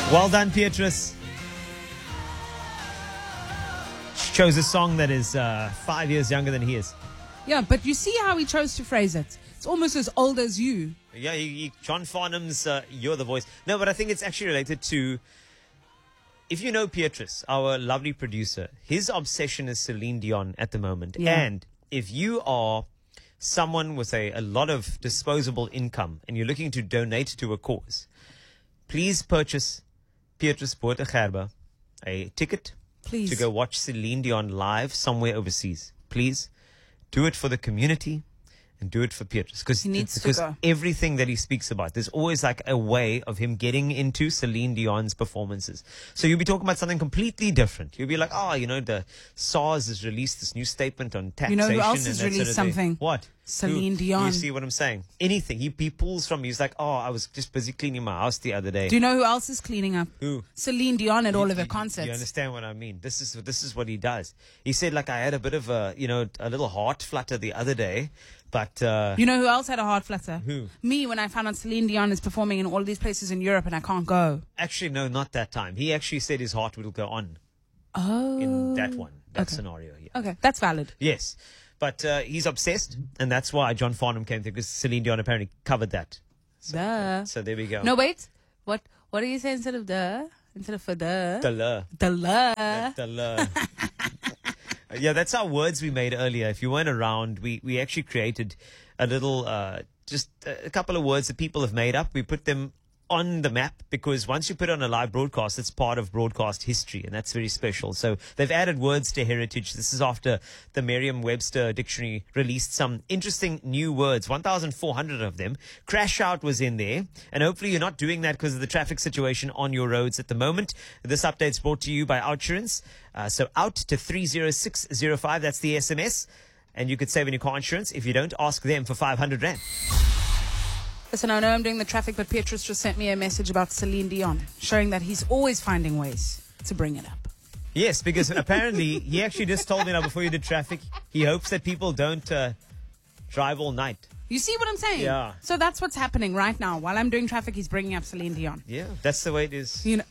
Well done, Beatrice. She chose a song that is 5 years younger than he is. Yeah, but you see how he chose to phrase it. It's almost as old as you. Yeah, John Farnham's You're the Voice. No, but I think it's actually related to, if you know Beatrice, our lovely producer, his obsession is Celine Dion at the moment. Yeah. And if you are someone with a lot of disposable income and you're looking to donate to a cause, please purchase Beatrice Botha Gerber a ticket Please. to go watch Celine Dion live somewhere overseas. Please do it for the community and do it for Beatrice. He needs to Because go. everything that he speaks about, there's always like a way of him getting into Celine Dion's performances. So you'll be talking about something completely different. You'll be like, the SARS has released this new statement on taxation. You know who else and has that released sort of thing. something? What? Celine Who? Dion. You see what I'm saying? Anything. He pulls from, he's like, I was just busy cleaning my house the other day. Do you know who else is cleaning up? Who? Celine Dion at all of her You concerts. understand what I mean? This is what he does. He said, like, I had a bit of a little heart flutter the other day, but You know who else had a heart flutter? Who? Me, when I found out Celine Dion is performing in all these places in Europe and I can't go. actually, no, not that time. He actually said his heart will go on Oh. in that Okay. scenario. Yeah. Okay, that's valid. Yes, but he's obsessed, and that's why John Farnham came through, because Celine Dion apparently covered that. Duh. So there we go. No, wait. What do you say instead of duh? Instead of for duh? Duh. Duh. Yeah, that's our words we made earlier. If you weren't around, we actually created a little, just a couple of words that people have made up. We put them on the map because once you put it on a live broadcast, it's part of broadcast history, and that's very special. So they've added words to heritage. This is after the Merriam-Webster dictionary released some interesting new words, 1,400 of them. Crash out was in there, and hopefully you're not doing that because of the traffic situation on your roads at the moment. This update's brought to you by Outsurance. So out to 30605, that's the SMS, and you could save on your car insurance. If you don't, ask them for 500 Rand. Listen, I know I'm doing the traffic, but Beatrice just sent me a message about Celine Dion, showing that he's always finding ways to bring it up. Yes, because apparently he actually just told me now before you did traffic, he hopes that people don't drive all night. You see what I'm saying? Yeah. So that's what's happening right now. While I'm doing traffic, he's bringing up Celine Dion. Yeah, that's the way it is. You know.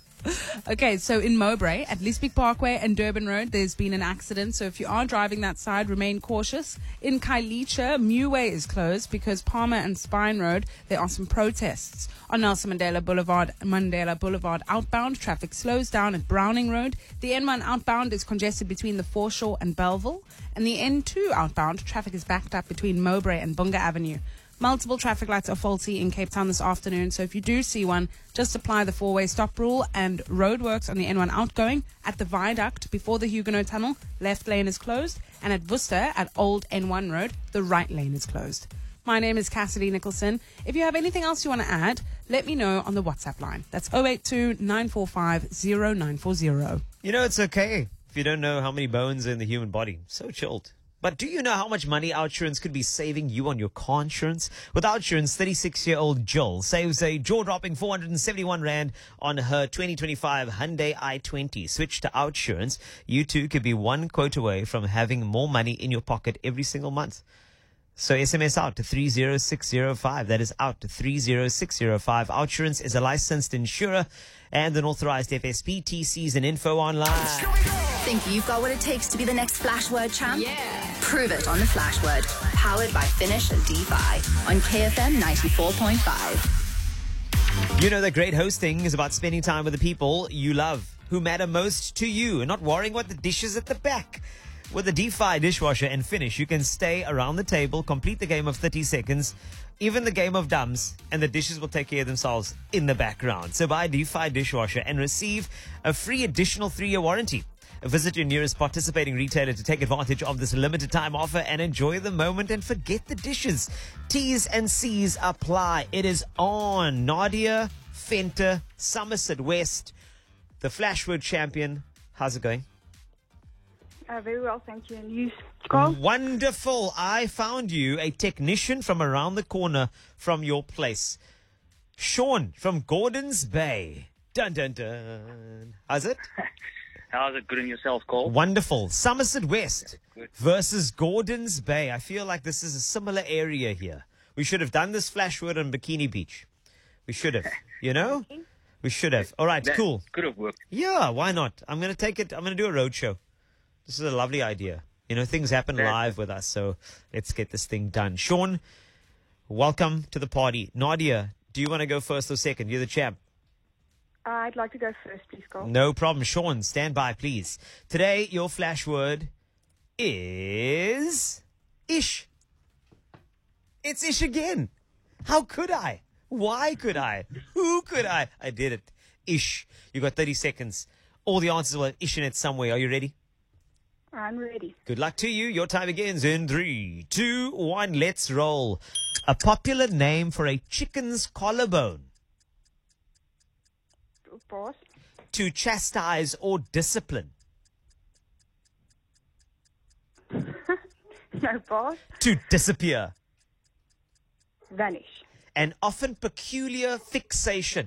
Okay, so in Mowbray, at Leesbeek Parkway and Durban Road, there's been an accident. So if you are driving that side, remain cautious. In Kailicha, Muway is closed because Palmer and Spine Road, there are some protests. On Nelson Mandela Boulevard outbound, traffic slows down at Browning Road. The N1 outbound is congested between the Foreshore and Belleville. And the N2 outbound, traffic is backed up between Mowbray and Bunga Avenue. Multiple traffic lights are faulty in Cape Town this afternoon, so if you do see one, just apply the four-way stop rule. And roadworks on the N1 outgoing at the viaduct before the Huguenot Tunnel, left lane is closed, and at Worcester at Old N1 Road, the right lane is closed. My name is Cassidy Nicholson. If you have anything else you want to add, let me know on the WhatsApp line. That's 082-945-0940. You know, it's okay if you don't know how many bones are in the human body. So chilled. But do you know how much money Outsurance could be saving you on your car insurance? With Outsurance, 36-year-old Jill saves a jaw-dropping 471 Rand on her 2025 Hyundai i20. Switch to Outsurance. You too could be one quote away from having more money in your pocket every single month. So SMS out to 30605. That is out to 30605. Outsurance is a licensed insurer and an authorized FSP. TCs and info online. Think you've got what it takes to be the next Flashword champ? Yeah. Prove it on the Flashword. Powered by Finish and DeFi on KFM 94.5. You know that great hosting is about spending time with the people you love, who matter most to you, and not worrying about the dishes at the back. With the DeFi dishwasher and Finish, you can stay around the table, complete the game of 30 seconds, even the game of dumps, and the dishes will take care of themselves in the background. So buy DeFi dishwasher and receive a free additional 3-year warranty. Visit your nearest participating retailer to take advantage of this limited time offer and enjoy the moment and forget the dishes. T's and C's apply. It is on. Nadia Venter, Somerset West, the Flashword champion. How's it going? Very well, thank you. And you, Carl? Wonderful. I found you a technician from around the corner from your place. Sean from Gordons Bay. Dun, dun, dun. How's it? How's it? Good in yourself, Cole? Wonderful. Somerset West Good. versus Gordons Bay. I feel like this is a similar area here. We should have done this Flashword on Bikini Beach. We should have, you know? We should have. All right, That cool. could have worked. Yeah, why not? I'm going to take it. I'm going to do a road show. This is a lovely idea. You know, things happen live with us, so let's get this thing done. Sean, welcome to the party. Nadia, do you want to go first or second? You're the champ. I'd like to go first, please, Carl. No problem. Sean, stand by, please. Today, your flash word is ish. It's ish again. How could I? Why could I? Who could I? I did it. Ish. You got 30 seconds. All the answers will have ish in it somewhere. Are you ready? I'm ready. Good luck to you. Your time begins in 3, 2, 1. Let's roll. A popular name for a chicken's collarbone. Pause. To chastise or discipline. No, pause. To disappear. Vanish. An often peculiar fixation.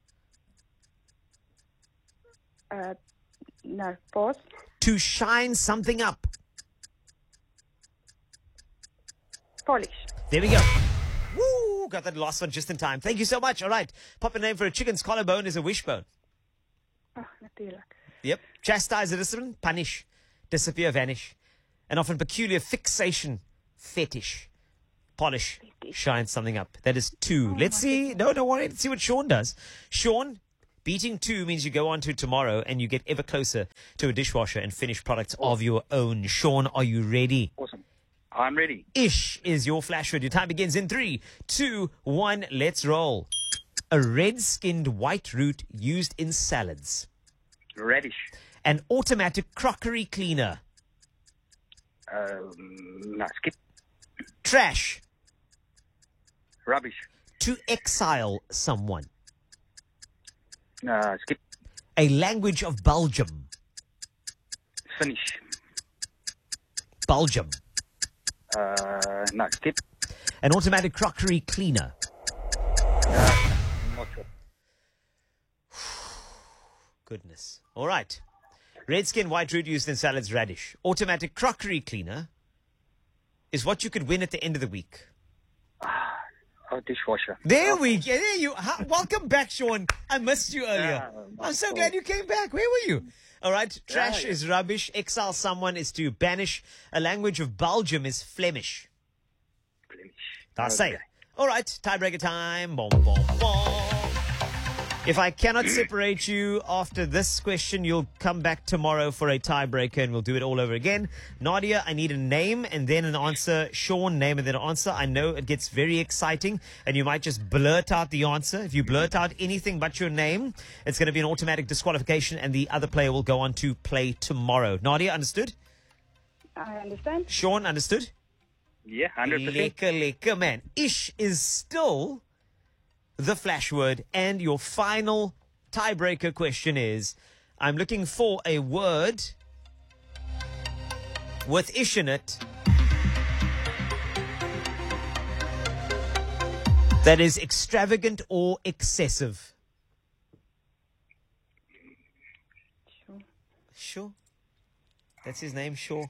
No, pause. To shine something up. Polish. There we go. Woo! Got that last one just in time. Thank you so much. All right. Popular name for a chicken's collarbone is a wishbone. Oh, natuurlijk. Yep. Chastise or discipline. Punish. Disappear, vanish. An often peculiar fixation. Fetish. Polish. Shine something up. That is 2. Let's see. No, don't worry. Let's see what Sean does. Sean, beating 2 means you go on to tomorrow and you get ever closer to a dishwasher and finished products of your own. Sean, are you ready? Awesome. I'm ready. Ish is your flash word. Your time begins in 3, 2, 1. Let's roll. A red-skinned white root used in salads. Radish. An automatic crockery cleaner. No, skip. Trash. Rubbish. To exile someone. Skip. A language of Belgium. Finish. Belgium. No, skip. An automatic crockery cleaner. Not sure. Goodness. All right. Red skin, white root used in salads, radish. Automatic crockery cleaner is what you could win at the end of the week. Oh, dishwasher. There we go. There you. Welcome back, Sean. I missed you earlier. I'm so glad you came back. Where were you? All right. Trash is rubbish. Exile someone is to banish. A language of Belgium is Flemish. Flemish. That's it. All right. Tiebreaker time. Boom, boom, boom. If I cannot separate you after this question, you'll come back tomorrow for a tiebreaker and we'll do it all over again. Nadia, I need a name and then an answer. Sean, name and then an answer. I know it gets very exciting and you might just blurt out the answer. If you blurt out anything but your name, it's going to be an automatic disqualification and the other player will go on to play tomorrow. Nadia, understood? I understand. Sean, understood? Yeah, 100%. Lekker, man. Ish is still the flash word, and your final tiebreaker question is, I'm looking for a word with ish in it that is extravagant or excessive. Sure. That's his name, sure.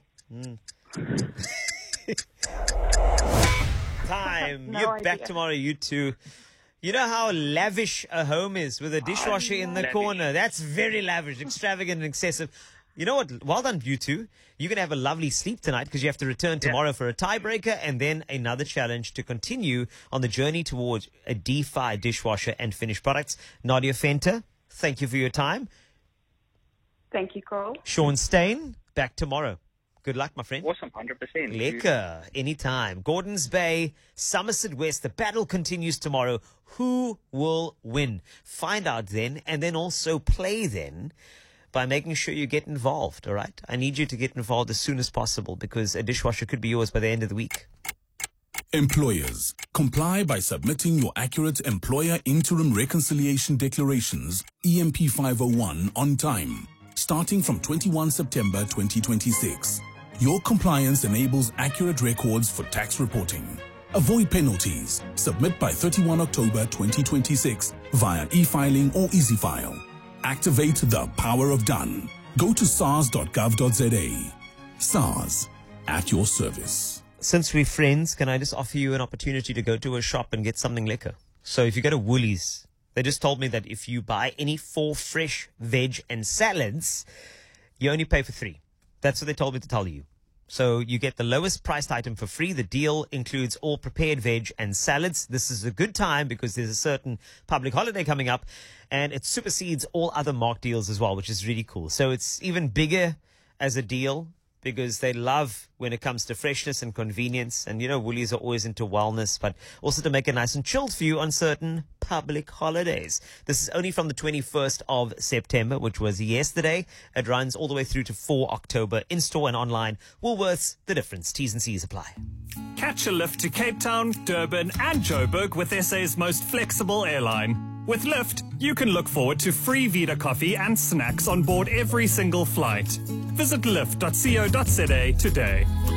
Time. No You're back idea. tomorrow, you two. You know how lavish a home is with a dishwasher in the lavish. corner? That's very lavish, extravagant and excessive. You know what? Well done, you two. You're going to have a lovely sleep tonight because you have to return tomorrow for a tiebreaker and then another challenge to continue on the journey towards a DeFi dishwasher and finished products. Nadia Fenter, thank you for your time. Thank you, Carl. Sean Stain, back tomorrow. Good luck, my friend. Awesome, 100%. Lekker, anytime. Gordons Bay, Somerset West. The battle continues tomorrow. Who will win? Find out then, and then also play then by making sure you get involved, all right? I need you to get involved as soon as possible because a dishwasher could be yours by the end of the week. Employers, comply by submitting your accurate Employer Interim Reconciliation Declarations, EMP 501, on time, starting from 21 September 2026. Your compliance enables accurate records for tax reporting. Avoid penalties. Submit by 31 October 2026 via e-filing or EasyFile. Activate the power of done. Go to sars.gov.za. SARS, at your service. Since we're friends, can I just offer you an opportunity to go to a shop and get something liquor? So if you go to Woolies, They just told me that if you buy any 4 fresh veg and salads, you only pay for 3. That's what they told me to tell you. So you get the lowest priced item for free. The deal includes all prepared veg and salads. This is a good time because there's a certain public holiday coming up, and it supersedes all other Mark deals as well, which is really cool. So it's even bigger as a deal because they love when it comes to freshness and convenience. And, you know, Woolies are always into wellness, but also to make it nice and chilled for you on certain public holidays. This is only from the 21st of September, which was yesterday. It runs all the way through to 4 October in store and online. Woolworths, the difference. T's and C's apply. Catch a lift to Cape Town, Durban and Joburg with SA's most flexible airline. With Lyft, you can look forward to free Vita coffee and snacks on board every single flight. Visit lyft.co.za today.